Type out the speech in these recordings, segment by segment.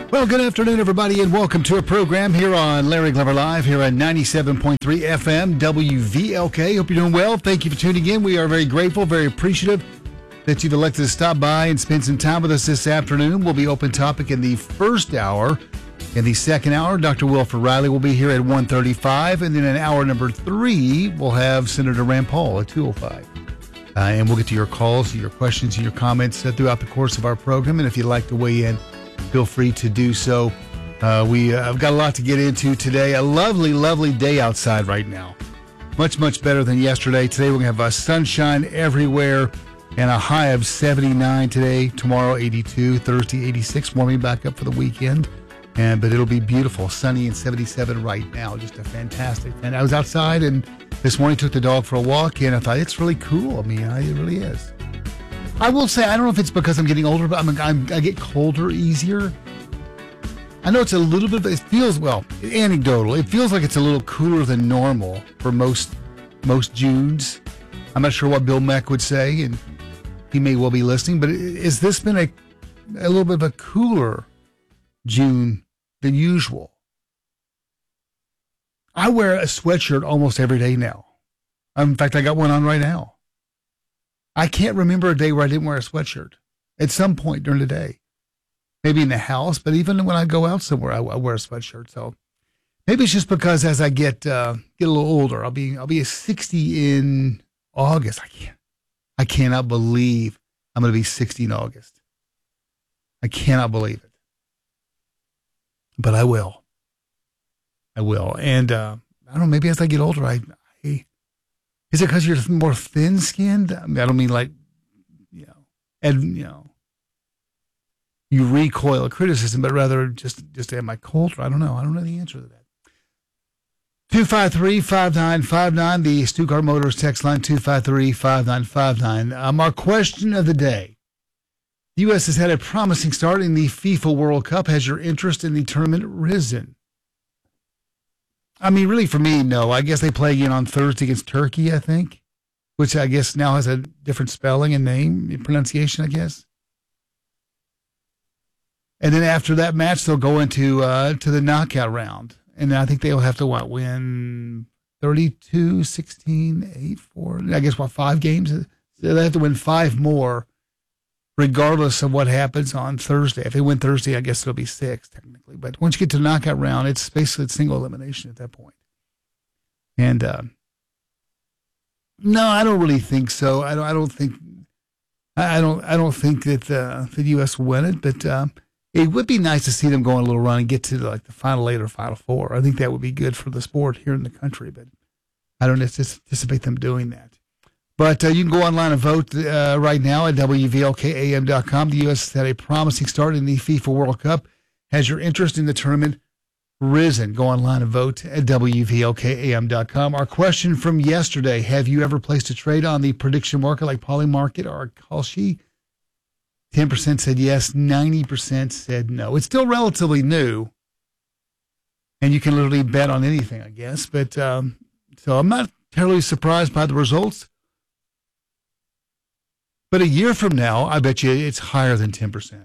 Well, good afternoon, everybody, and welcome to a program here on Larry Glover Live here at 97.3 FM WVLK. Hope you're doing well. Thank you for tuning in. We are very grateful, very appreciative that you've elected to stop by and spend some time with us this afternoon. We'll be open topic in the first hour. In the second hour, Dr. Wilford Riley will be here at 1:35, and then in hour number 3, we'll have Senator Rand Paul at 2:05. And we'll get to your calls, your questions, and your comments throughout the course of our program. And if you'd like to weigh in, feel free to do so. I've got a lot to get into today. A lovely, lovely day outside right now. Much, much better than yesterday. Today we're going to have sunshine everywhere and a high of 79 today. Tomorrow 82, Thursday 86, warming back up for the weekend. But it'll be beautiful, sunny and 77 right now. Just a fantastic. And I was outside and this morning took the dog for a walk and I thought it's really cool. I mean, it really is. I will say, I don't know if it's because I'm getting older, but I get colder easier. I know it's a little bit, it feels, well, anecdotal. It feels like it's a little cooler than normal for most Junes. I'm not sure what Bill Mack would say, and he may well be listening, but has this been a little bit of a cooler June than usual? I wear a sweatshirt almost every day now. In fact, I got one on right now. I can't remember a day where I didn't wear a sweatshirt at some point during the day. Maybe in the house, but even when I go out somewhere, I wear a sweatshirt. So maybe it's just because as I get a little older, I'll be 60 in August. I cannot believe I'm going to be 60 in August. I cannot believe it, but I will. And I don't know. Maybe as I get older, is it because you're more thin-skinned? I mean, I don't mean like, you recoil a criticism, but rather just am I colder? I don't know. I don't know the answer to that. 253-5959, the Stuttgart Motors text line, 253-5959. Our question of the day. The U.S. has had a promising start in the FIFA World Cup. Has your interest in the tournament risen? I mean, really, for me, no. I guess they play again on Thursday against Turkey, I think, which I guess now has a different spelling and name, pronunciation, I guess. And then after that match, they'll go into to the knockout round. And I think they'll have to, win 32, 16, 8, 4, I guess, 5 games? So they have to win 5 more, regardless of what happens on Thursday. If they win Thursday, I guess it'll be 6, technically. But once you get to the knockout round, it's basically a single elimination at that point. And no, I don't really think so. I don't think that the U.S. will win it, but it would be nice to see them go on a little run and get to the Final 8 or Final 4. I think that would be good for the sport here in the country, but I don't anticipate them doing that. But you can go online and vote right now at WVLKAM.com. The U.S. has had a promising start in the FIFA World Cup. Has your interest in the tournament risen? Go online and vote at WVLKAM.com. Our question from yesterday, have you ever placed a trade on the prediction market like Polymarket or Kalshi? 10% said yes, 90% said no. It's still relatively new, and you can literally bet on anything, I guess. But so I'm not terribly surprised by the results. But a year from now, I bet you it's higher than 10%.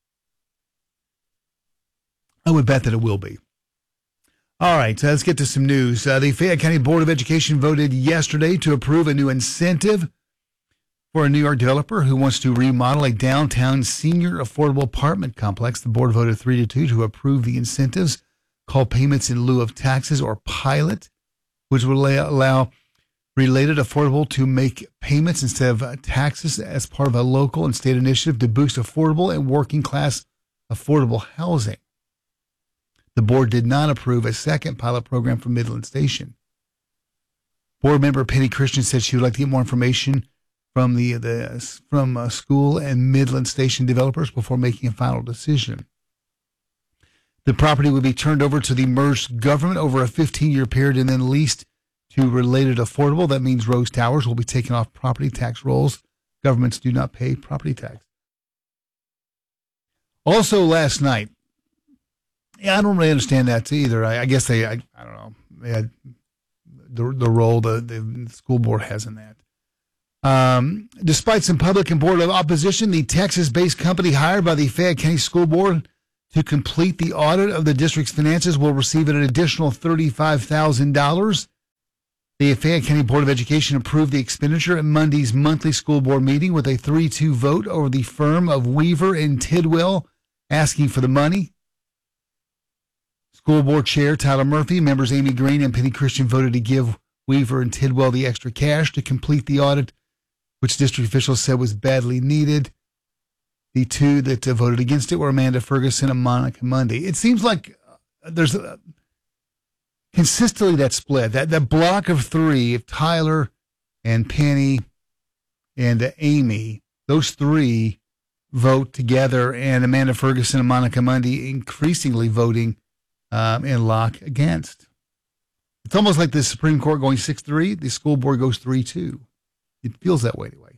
I would bet that it will be. All right, so let's get to some news. The Fayette County Board of Education voted yesterday to approve a new incentive for a New York developer who wants to remodel a downtown senior affordable apartment complex. The board voted 3-2 to approve the incentives called payments in lieu of taxes, or PILOT, which will allow related affordable to make payments instead of taxes as part of a local and state initiative to boost affordable and working class affordable housing. The board did not approve a second pilot program for Midland Station. Board member Penny Christian said she would like to get more information from from school and Midland Station developers before making a final decision. The property would be turned over to the merged government over a 15-year period and then leased to related affordable. That means Rose Towers will be taken off property tax rolls. Governments do not pay property tax. Also last night, I don't really understand that either. I guess I don't know. They had the role the school board has in that. Despite some public and board opposition, the Texas-based company hired by the Fayette County School Board to complete the audit of the district's finances will receive an additional $35,000. The Fayette County Board of Education approved the expenditure at Monday's monthly school board meeting with a 3-2 vote over the firm of Weaver and Tidwell asking for the money. School board chair Tyler Murphy, members Amy Green and Penny Christian voted to give Weaver and Tidwell the extra cash to complete the audit, which district officials said was badly needed. The two that voted against it were Amanda Ferguson and Monica Mundy. It seems like there's consistently that split, that block of three, of Tyler and Penny and Amy, those three vote together, and Amanda Ferguson and Monica Mundy increasingly voting in lock against. It's almost like the Supreme Court going 6-3, the school board goes 3-2. It feels that way anyway.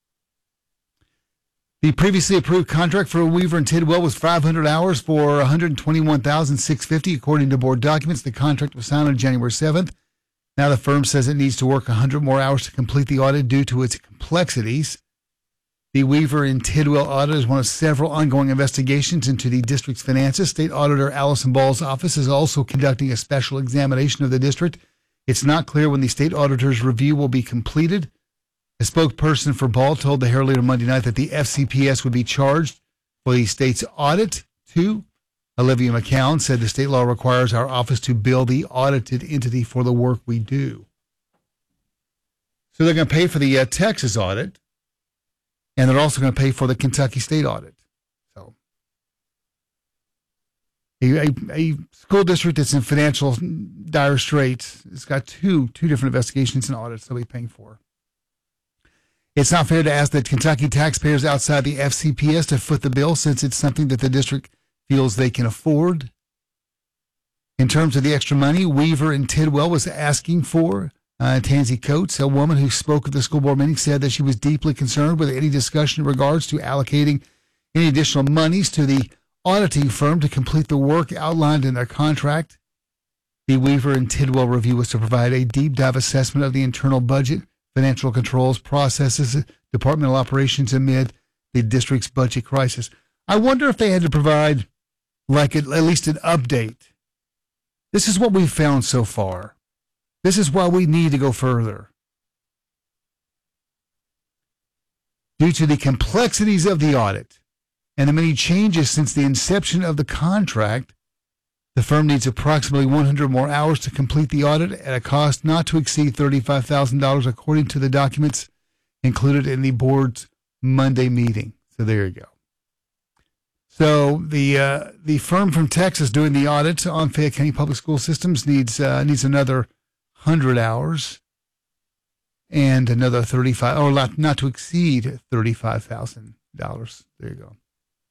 The previously approved contract for Weaver and Tidwell was 500 hours for $121,650, according to board documents. The contract was signed on January 7th. Now the firm says it needs to work 100 more hours to complete the audit due to its complexities. The Weaver and Tidwell audit is one of several ongoing investigations into the district's finances. State Auditor Allison Ball's office is also conducting a special examination of the district. It's not clear when the state auditor's review will be completed. A spokesperson for Ball told the Herald Leader Monday night that the FCPS would be charged for the state's audit too. Olivia McCown said the state law requires our office to bill the audited entity for the work we do. So they're going to pay for the Texas audit, and they're also going to pay for the Kentucky state audit. So a school district that's in financial dire straits has got two different investigations and audits they'll be paying for. It's not fair to ask that Kentucky taxpayers outside the FCPS to foot the bill, since it's something that the district feels they can afford. In terms of the extra money Weaver and Tidwell was asking for, Tansy Coates, a woman who spoke at the school board meeting, said that she was deeply concerned with any discussion in regards to allocating any additional monies to the auditing firm to complete the work outlined in their contract. The Weaver and Tidwell review was to provide a deep dive assessment of the internal budget, financial controls, processes, departmental operations amid the district's budget crisis. I wonder if they had to provide like at least an update. This is what we've found so far. This is why we need to go further. Due to the complexities of the audit and the many changes since the inception of the contract, the firm needs approximately 100 more hours to complete the audit at a cost not to exceed $35,000, according to the documents included in the board's Monday meeting. So there you go. So the firm from Texas doing the audit on Fayette County Public School Systems needs another 100 hours and another 35, or not to exceed $35,000. There you go.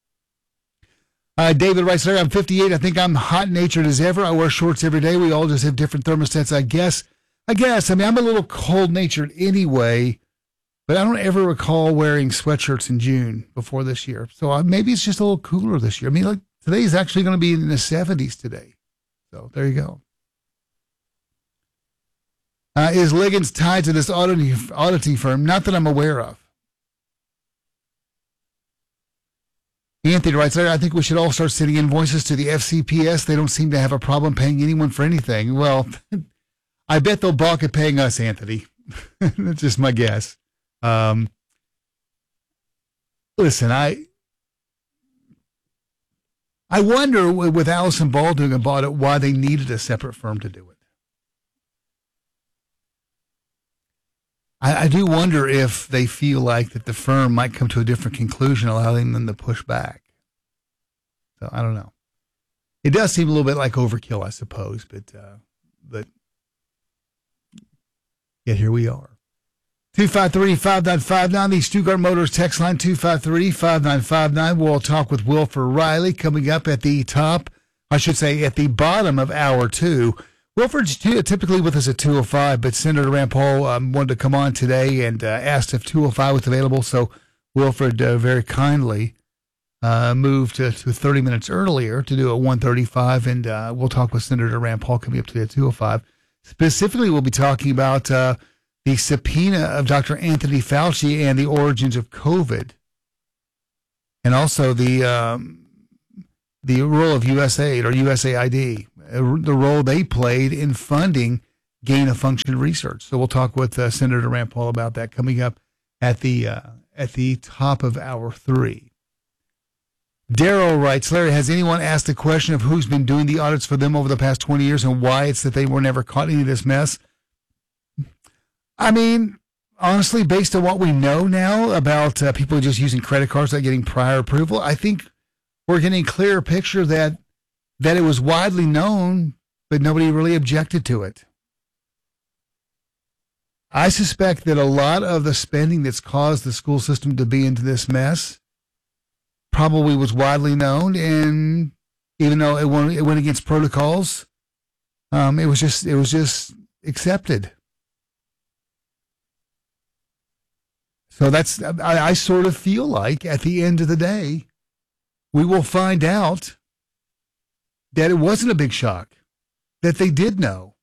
David writes, Larry, I'm 58. I think I'm hot-natured as ever. I wear shorts every day. We all just have different thermostats, I guess. I mean, I'm a little cold-natured anyway, but I don't ever recall wearing sweatshirts in June before this year. So maybe it's just a little cooler this year. I mean, like today is actually going to be in the 70s today. So there you go. Is Liggins tied to this auditing firm? Not that I'm aware of. Anthony writes, I think we should all start sending invoices to the FCPS. They don't seem to have a problem paying anyone for anything. Well, I bet they'll balk at paying us, Anthony. That's just my guess. Listen, I wonder with Allison Ball doing a audit why they needed a separate firm to do it. I do wonder if they feel like that the firm might come to a different conclusion, allowing them to push back. So I don't know. It does seem a little bit like overkill, I suppose, but yet here we are. 253-5959, the Stuttgart Motors text line, 253-5959. We'll talk with Wilford Riley coming up at the top, I should say at the bottom of hour two. Wilford's typically with us at 2:05, but Senator Rand Paul wanted to come on today and asked if 2:05 was available. So Wilford very kindly moved to 30 minutes earlier to do a 1:35, and we'll talk with Senator Rand Paul coming up today at 2:05. Specifically, we'll be talking about the subpoena of Dr. Anthony Fauci and the origins of COVID, and also the the role of USAID or USAID, the role they played in funding gain-of-function research. So we'll talk with Senator Rand Paul about that coming up at the top of hour 3. Daryl writes, Larry, has anyone asked the question of who's been doing the audits for them over the past 20 years and why it's that they were never caught in any of this mess? I mean, honestly, based on what we know now about people just using credit cards without getting prior approval, I think we're getting a clearer picture that it was widely known, but nobody really objected to it. I suspect that a lot of the spending that's caused the school system to be into this mess probably was widely known, and even though it went against protocols, it was just accepted. So I sort of feel like at the end of the day, we will find out that it wasn't a big shock, that they did know.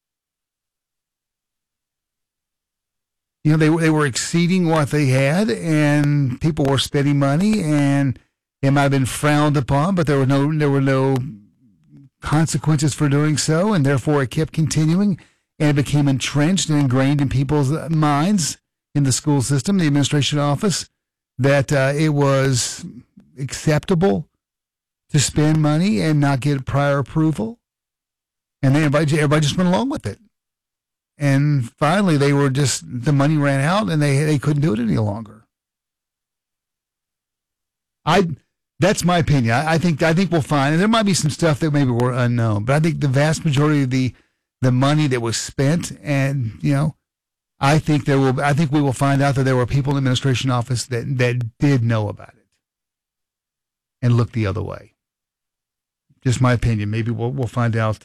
You know, they were exceeding what they had, and people were spending money, and it might have been frowned upon, but there were no consequences for doing so, and therefore it kept continuing, and it became entrenched and ingrained in people's minds in the school system, the administration office, that it was acceptable to spend money and not get prior approval, and then everybody just went along with it. And finally, the money ran out, and they couldn't do it any longer. That's my opinion. I think we'll find, and there might be some stuff that maybe were unknown, but I think the vast majority of the money that was spent, and I think we will find out that there were people in the administration office that did know about it and looked the other way. Just my opinion. Maybe we'll find out.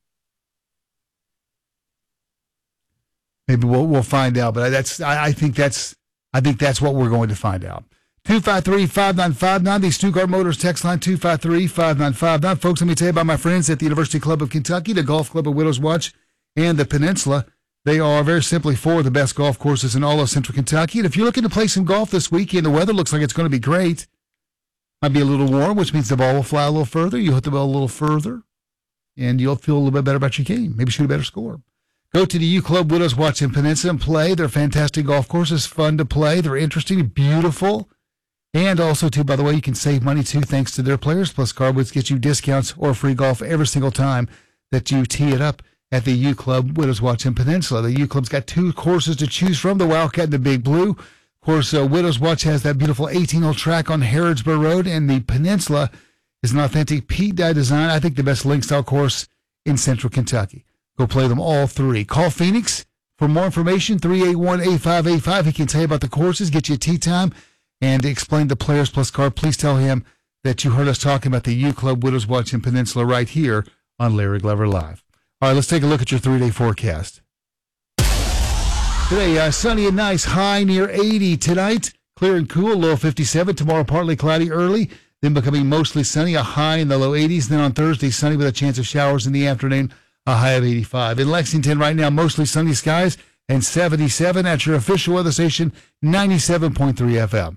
Maybe we'll find out, but I think that's what we're going to find out. 253-5959, the Stuttgart Motors text line, 253-5959. Folks, let me tell you about my friends at the University Club of Kentucky, the Golf Club of Widows Watch, and the Peninsula. They are very simply 4 of the best golf courses in all of Central Kentucky. And if you're looking to play some golf this weekend, the weather looks like it's going to be great. Might be a little warm, which means the ball will fly a little further. You'll hit the ball a little further, and you'll feel a little bit better about your game. Maybe shoot a better score. Go to the U Club Widows Watch and Peninsula and play. They're fantastic golf courses, fun to play. They're interesting, beautiful. And also, too, by the way, you can save money, too, thanks to their players. Plus, Cardwoods gets you discounts or free golf every single time that you tee it up at the U Club Widows Watch and Peninsula. The U Club's got 2 courses to choose from, the Wildcat and the Big Blue. Of course, Widows Watch has that beautiful 18-hole track on Harrodsburg Road, and the Peninsula is an authentic Pete Dye design. I think the best link-style course in Central Kentucky. Go play them all 3. Call Phoenix for more information, 381-8585. He can tell you about the courses, get you a tee time, and explain the players plus card. Please tell him that you heard us talking about the U Club Widows Watch and Peninsula right here on Larry Glover Live. All right, let's take a look at your 3-day forecast. Today, sunny and nice, high near 80 tonight. Clear and cool, low 57. Tomorrow, partly cloudy early, then becoming mostly sunny, a high in the low 80s. Then on Thursday, sunny with a chance of showers in the afternoon, a high of 85. In Lexington right now, mostly sunny skies and 77 at your official weather station, 97.3 FM.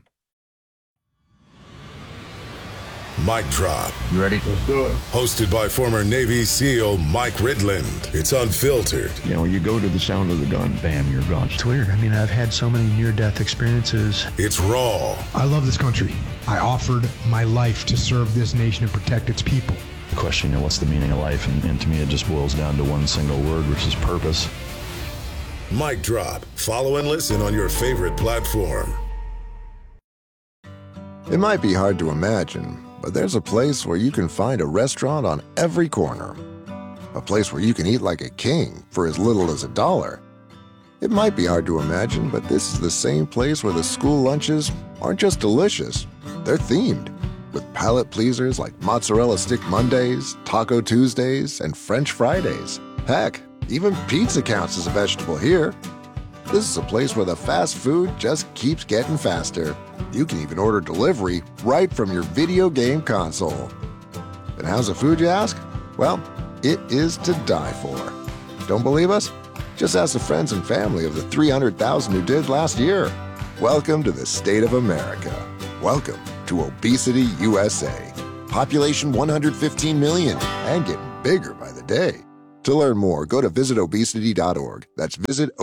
Mic Drop. You ready? Let's do it. Hosted by former Navy SEAL Mike Ridland. It's unfiltered. You know, you go to the sound of the gun, bam, you're gone. It's weird. I mean, I've had so many near-death experiences. It's raw. I love this country. I offered my life to serve this nation and protect its people. The question, what's the meaning of life? And to me, it just boils down to one single word, which is purpose. Mic Drop. Follow and listen on your favorite platform. It might be hard to imagine, but there's a place where you can find a restaurant on every corner. A place where you can eat like a king for as little as $1. It might be hard to imagine, but this is the same place where the school lunches aren't just delicious, they're themed. With palate pleasers like Mozzarella Stick Mondays, Taco Tuesdays, and French Fridays. Heck, even pizza counts as a vegetable here. This is a place where the fast food just keeps getting faster. You can even order delivery right from your video game console. And how's the food, you ask? Well, it is to die for. Don't believe us? Just ask the friends and family of the 300,000 who did last year. Welcome to the state of America. Welcome to Obesity USA. population 115 million, and getting bigger by the day. To learn more, go to visitobesity.org. That's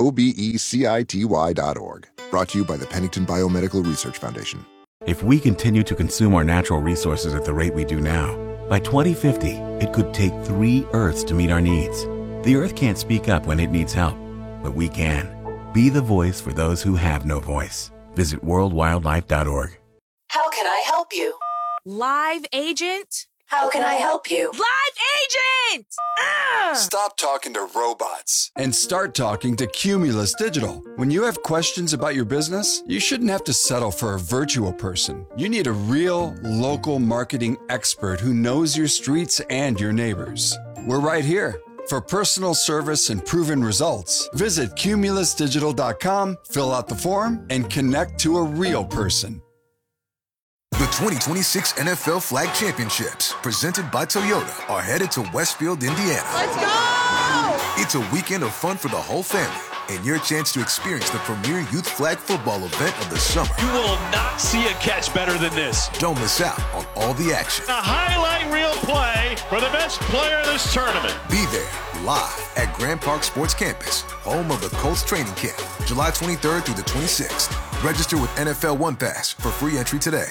visitobecity.org. Brought to you by the Pennington Biomedical Research Foundation. If we continue to consume our natural resources at the rate we do now, by 2050, it could take 3 Earths to meet our needs. The Earth can't speak up when it needs help, but we can. Be the voice for those who have no voice. Visit worldwildlife.org. How can I help you? Live agent? How can I help you? Live agent! Stop talking to robots and start talking to Cumulus Digital. When you have questions about your business, you shouldn't have to settle for a virtual person. You need a real, local marketing expert who knows your streets and your neighbors. We're right here. For personal service and proven results, visit cumulusdigital.com, fill out the form, and connect to a real person. The 2026 NFL Flag Championships, presented by Toyota, are headed to Westfield, Indiana. Let's go! It's a weekend of fun for the whole family and your chance to experience the premier youth flag football event of the summer. You will not see a catch better than this. Don't miss out on all the action. A highlight reel play for the best player in this tournament. Be there live at Grand Park Sports Campus, home of the Colts training camp, July 23rd through the 26th. Register with NFL One Pass for free entry today.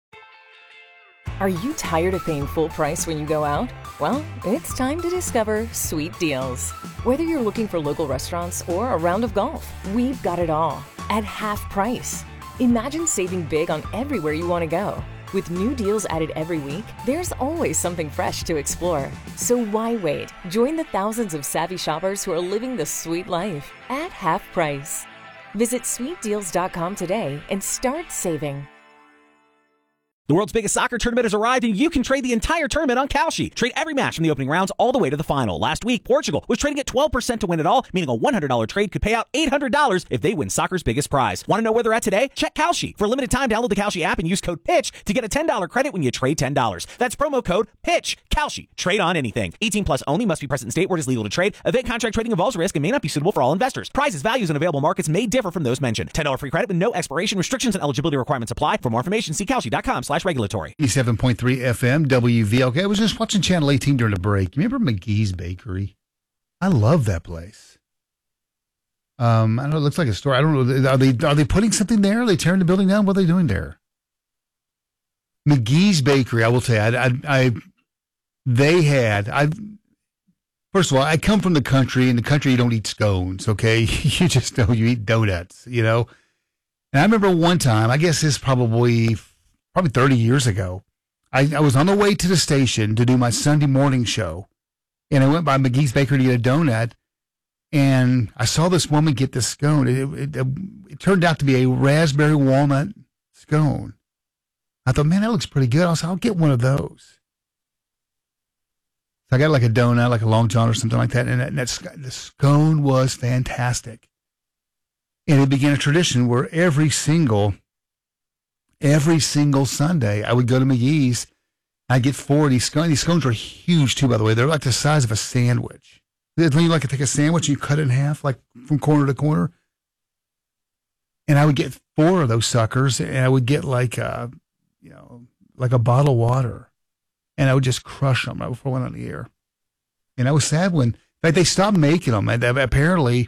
Are you tired of paying full price when you go out? Well, it's time to discover Sweet Deals. Whether you're looking for local restaurants or a round of golf, we've got it all at half price. Imagine saving big on everywhere you want to go. With new deals added every week, there's always something fresh to explore. So why wait? Join the thousands of savvy shoppers who are living the sweet life at half price. Visit sweetdeals.com today and start saving. The world's biggest soccer tournament has arrived, and you can trade the entire tournament on Kalshi. Trade every match from the opening rounds all the way to the final. Last week, Portugal was trading at 12% to win it all, meaning a $100 trade could pay out $800 if they win soccer's biggest prize. Want to know where they're at today? Check Kalshi. For a limited time, download the Kalshi app and use code PITCH to get a $10 credit when you trade $10. That's promo code PITCH. Kalshi. Trade on anything. 18 plus only. Must be present in state where it is legal to trade. Event contract trading involves risk and may not be suitable for all investors. Prizes, values, and available markets may differ from those mentioned. $10 free credit with no expiration. Restrictions and eligibility requirements apply. For more information, see kalshi.com/regulatory. 7.3 FM WVLK. I was just watching Channel 18 during a break. You remember McGee's Bakery? I love that place. I don't know. It looks like a store. I don't know. Are they putting something there? Are they tearing the building down? What are they doing there? McGee's Bakery. I will tell you. First of all, I come from the country. In the country, you don't eat scones. Okay, you just know you eat donuts. You know. And I remember one time. I guess this probably 30 years ago. I was on the way to the station to do my Sunday morning show, and I went by McGee's Bakery to get a donut, and I saw this woman get this scone. It turned out to be a raspberry walnut scone. I thought, man, that looks pretty good. I said, I'll get one of those. So I got like a donut, like a Long John or something like that, and the scone was fantastic. And it began a tradition where every single Sunday, I would go to McGee's. I'd get 4 of these scones. These scones are huge, too, by the way. They're like the size of a sandwich. When you like to take a sandwich and you cut it in half, like from corner to corner. And I would get 4 of those suckers, and I would get like a bottle of water. And I would just crush them right before I went on the air. And I was sad when, in fact, they stopped making them. And apparently,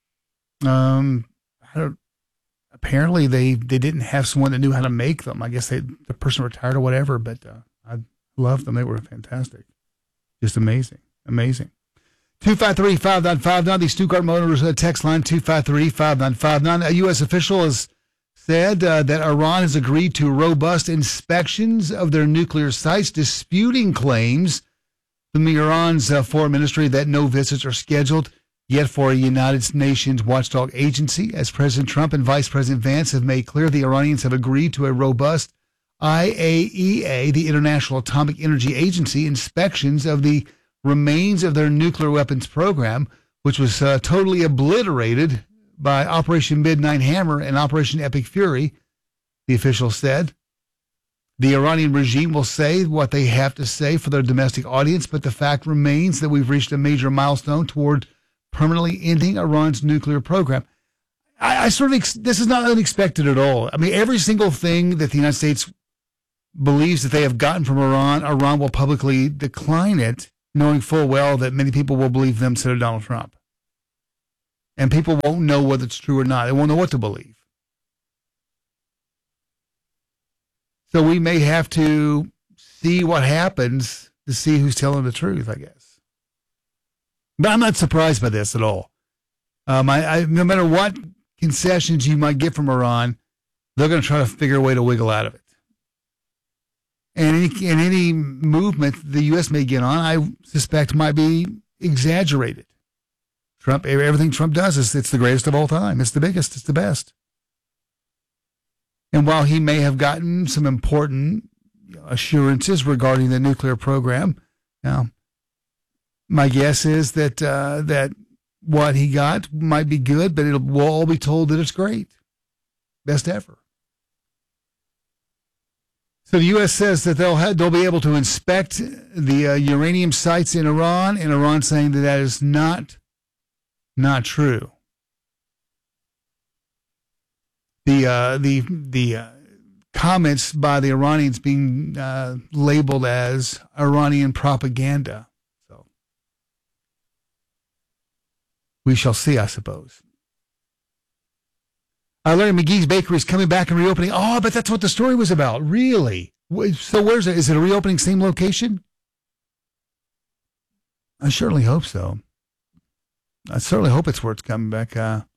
Apparently, they didn't have someone that knew how to make them. I guess the person retired or whatever, but I loved them. They were fantastic. Just amazing. Amazing. 253-5959, the Stuttgart Motors text line, 253-5959. A U.S. official has said that Iran has agreed to robust inspections of their nuclear sites, disputing claims from Iran's foreign ministry that no visits are scheduled yet for a United Nations watchdog agency. As President Trump and Vice President Vance have made clear, the Iranians have agreed to a robust IAEA, the International Atomic Energy Agency, inspections of the remains of their nuclear weapons program, which was totally obliterated by Operation Midnight Hammer and Operation Epic Fury, the official said. The Iranian regime will say what they have to say for their domestic audience, but the fact remains that we've reached a major milestone toward permanently ending Iran's nuclear program. This is not unexpected at all. I mean, every single thing that the United States believes that they have gotten from Iran, Iran will publicly decline it, knowing full well that many people will believe them instead of Donald Trump. And people won't know whether it's true or not. They won't know what to believe. So we may have to see what happens to see who's telling the truth, I guess. But I'm not surprised by this at all. No matter what concessions you might get from Iran, they're going to try to figure a way to wiggle out of it. And any movement the U.S. may get on, I suspect might be exaggerated. Everything Trump does it's the greatest of all time. It's the biggest. It's the best. And while he may have gotten some important assurances regarding the nuclear program, now my guess is that what he got might be good, but we'll all be told that it's great, best ever. So the U.S. says that they'll be able to inspect the uranium sites in Iran, and Iran saying that is not true. The comments by the Iranians being labeled as Iranian propaganda. So we shall see, I suppose. Larry McGee's Bakery is coming back and reopening. Oh, but that's what the story was about. Really? So where's it? Is it a reopening same location? I certainly hope so. I certainly hope it's where it's coming back.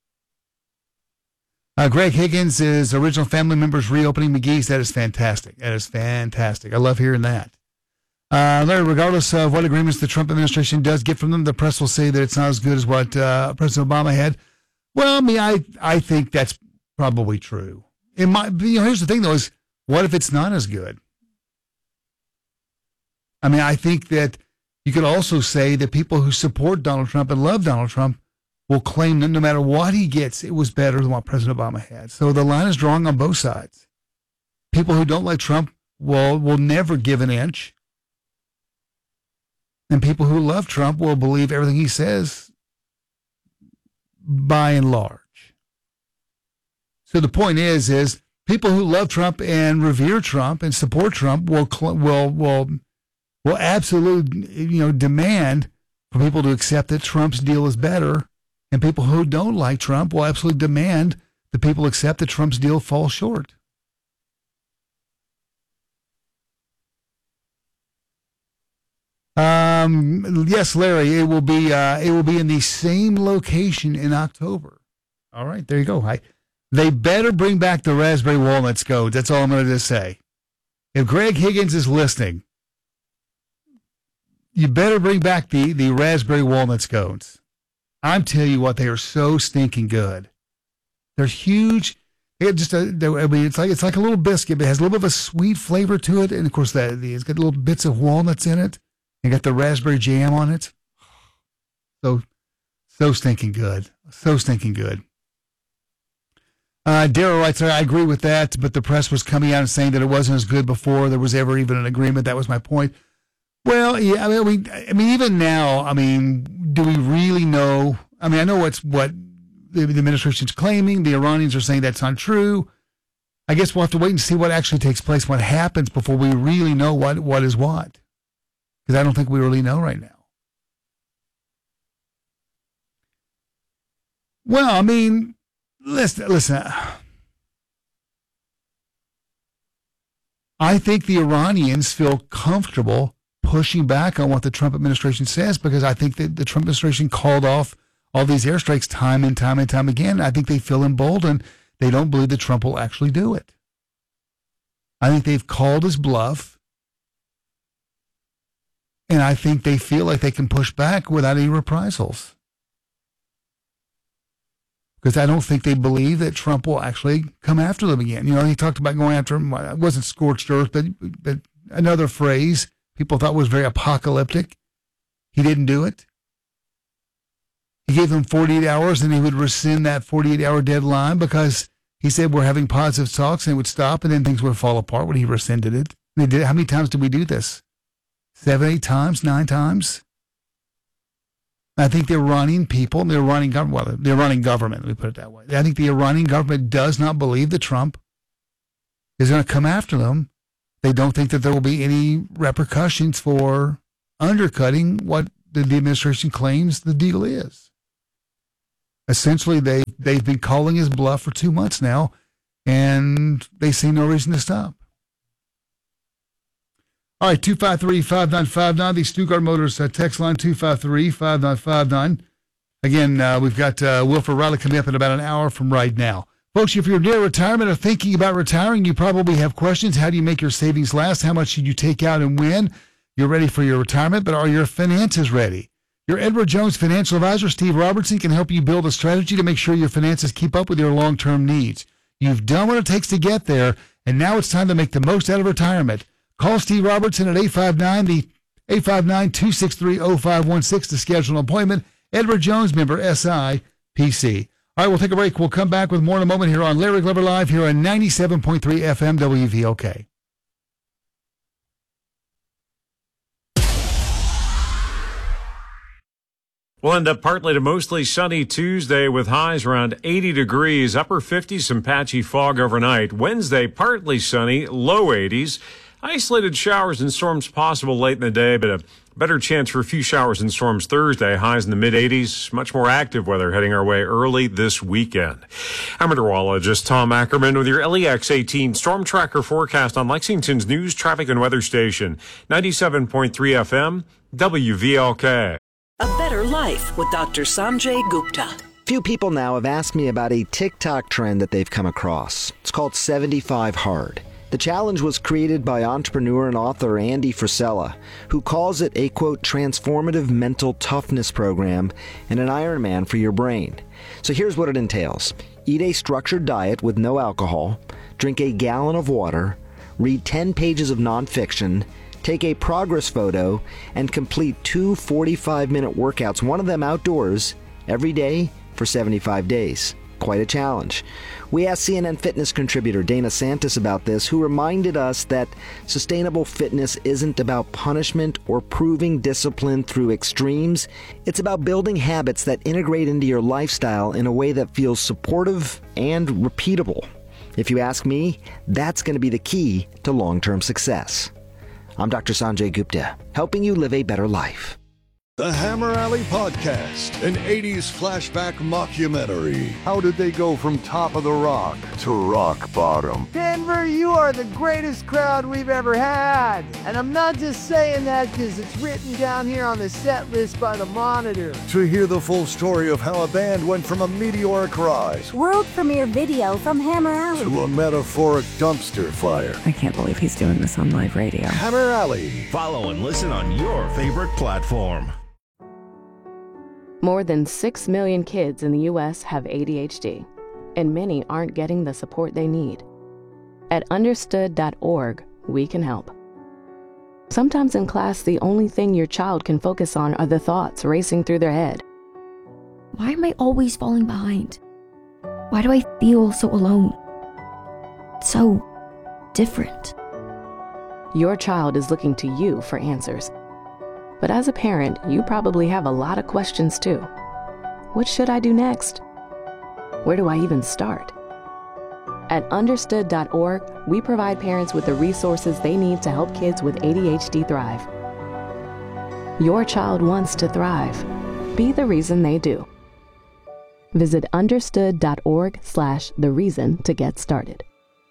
Greg Higgins' original family members reopening McGee's. That is fantastic. That is fantastic. I love hearing that. Larry, regardless of what agreements the Trump administration does get from them, the press will say that it's not as good as what President Obama had. Well, I mean, I think that's probably true. It might be. Here's the thing, though: is what if it's not as good? I mean, I think that you could also say that people who support Donald Trump and love Donald Trump will claim that no matter what he gets, it was better than what President Obama had. So the line is drawn on both sides. People who don't like Trump will never give an inch, and people who love Trump will believe everything he says, by and large. So the point is people who love Trump and revere Trump and support Trump will absolutely demand for people to accept that Trump's deal is better, and people who don't like Trump will absolutely demand that people accept that Trump's deal falls short. Yes, Larry, it will be in the same location in October. All right, there you go. They better bring back the raspberry walnut scones. That's all I'm going to just say. If Greg Higgins is listening, you better bring back the raspberry walnut scones. I'm telling you what, they are so stinking good. They're huge. It's like a little biscuit. It has a little bit of a sweet flavor to it, and of course it's got little bits of walnuts in it. You got the raspberry jam on it. So stinking good. So stinking good. Darryl writes, I agree with that, but the press was coming out and saying that it wasn't as good before there was ever even an agreement. That was my point. Well, yeah, I mean, even now, I mean, do we really know? I mean, I know what the administration's claiming. The Iranians are saying that's not true. I guess we'll have to wait and see what actually takes place, what happens before we really know what is what. Because I don't think we really know right now. Well, I mean, listen. I think the Iranians feel comfortable pushing back on what the Trump administration says, because I think that the Trump administration called off all these airstrikes time and time and time again. I think they feel emboldened. They don't believe that Trump will actually do it. I think they've called his bluff, and I think they feel like they can push back without any reprisals. Because I don't think they believe that Trump will actually come after them again. You know, he talked about going after him. It wasn't scorched earth, but another phrase people thought was very apocalyptic. He didn't do it. He gave them 48 hours, and he would rescind that 48-hour deadline because he said we're having positive talks, and it would stop, and then things would fall apart when he rescinded it. And they did. How many times did we do this? 7, 8 times, 9 times? I think the Iranian people, the Iranian government, let me put it that way. I think the Iranian government does not believe that Trump is going to come after them they don't think that there will be any repercussions for undercutting what the administration claims the deal is. Essentially, they've been calling his bluff for 2 months now, and they see no reason to stop. All right, 253-5959, the Stuttgart Motors text line, 253-5959. Again, we've got Wilford Riley coming up in about an hour from right now. Folks, if you're near retirement or thinking about retiring, you probably have questions. How do you make your savings last? How much should you take out and when? You're ready for your retirement, but are your finances ready? Your Edward Jones financial advisor, Steve Robertson, can help you build a strategy to make sure your finances keep up with your long-term needs. You've done what it takes to get there, and now it's time to make the most out of retirement. Call Steve Robertson at 859-263-0516 to schedule an appointment. Edward Jones, member SIPC. All right, we'll take a break. We'll come back with more in a moment here on Larry Glover Live here on 97.3 FM WVLK. We'll end up partly to mostly sunny Tuesday with highs around 80 degrees, upper 50s, some patchy fog overnight. Wednesday, partly sunny, low 80s. Isolated showers and storms possible late in the day, but a better chance for a few showers and storms Thursday. Highs in the mid-80s. Much more active weather heading our way early this weekend. I'm meteorologist Tom Ackerman with your LEX 18 Storm Tracker forecast on Lexington's news, traffic, and weather station. 97.3 FM, WVLK. A Better Life with Dr. Sanjay Gupta. Few people now have asked me about a TikTok trend that they've come across. It's called 75 Hard. The challenge was created by entrepreneur and author Andy Frisella, who calls it a, quote, transformative mental toughness program and an Ironman for your brain. So here's what it entails. Eat a structured diet with no alcohol, drink a gallon of water, read 10 pages of nonfiction, take a progress photo, and complete 2 45-minute workouts, one of them outdoors, every day for 75 days. Quite a challenge. We asked CNN Fitness contributor Dana Santis about this, who reminded us that sustainable fitness isn't about punishment or proving discipline through extremes. It's about building habits that integrate into your lifestyle in a way that feels supportive and repeatable. If you ask me, that's going to be the key to long-term success. I'm Dr. Sanjay Gupta, helping you live a better life. The Hammer Alley Podcast, an 80s flashback mockumentary. How did they go from top of the rock to rock bottom? Denver, you are the greatest crowd we've ever had. And I'm not just saying that because it's written down here on the set list by the Monitor. To hear the full story of how a band went from a meteoric rise, world premiere video from Hammer Alley, to a metaphoric dumpster fire. I can't believe he's doing this on live radio. Hammer Alley. Follow and listen on your favorite platform. More than 6 million kids in the U.S. have ADHD, and many aren't getting the support they need. At understood.org, we can help. Sometimes in class, the only thing your child can focus on are the thoughts racing through their head. Why am I always falling behind? Why do I feel so alone? So different. Your child is looking to you for answers. But as a parent, you probably have a lot of questions too. What should I do next? Where do I even start? At understood.org, we provide parents with the resources they need to help kids with ADHD thrive. Your child wants to thrive. Be the reason they do. Visit understood.org/thereason to get started.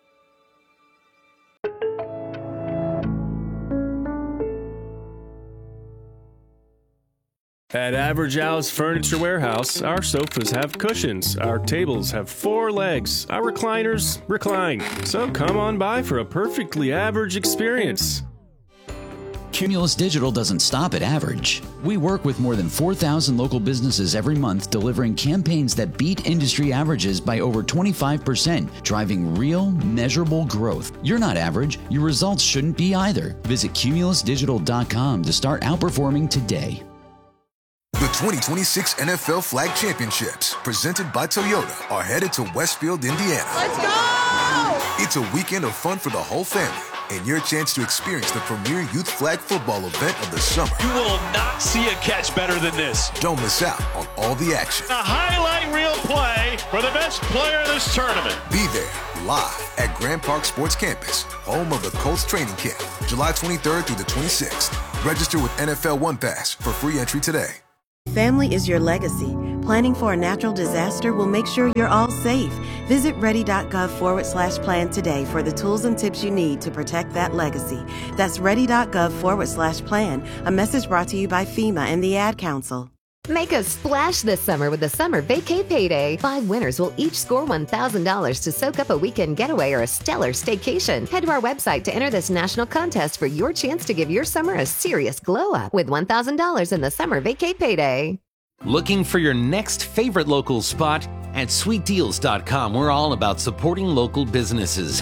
At Average House Furniture Warehouse, our sofas have cushions, our tables have 4 legs, our recliners recline. So come on by for a perfectly average experience. Cumulus Digital doesn't stop at average. We work with more than 4,000 local businesses every month, delivering campaigns that beat industry averages by over 25%, driving real, measurable growth. You're not average. Your results shouldn't be either. Visit cumulusdigital.com to start outperforming today. The 2026 NFL Flag Championships, presented by Toyota, are headed to Westfield, Indiana. Let's go! It's a weekend of fun for the whole family. and your chance to experience the premier youth flag football event of the summer. You will not see a catch better than this. Don't miss out on all the action. A highlight reel play for the best player in this tournament. Be there live at Grand Park Sports Campus, home of the Colts training camp, July 23rd through the 26th. Register with NFL One Pass for free entry today. Family is your legacy. Planning for a natural disaster will make sure you're all safe. Visit ready.gov/plan today for the tools and tips you need to protect that legacy. That's ready.gov/plan. A message brought to you by FEMA and the Ad Council. Make a splash this summer with the Summer Vacay Payday. 5 winners will each score $1,000 to soak up a weekend getaway or a stellar staycation. Head to our website to enter this national contest for your chance to give your summer a serious glow up with $1,000 in the Summer Vacay Payday. Looking for your next favorite local spot? At sweetdeals.com, we're all about supporting local businesses.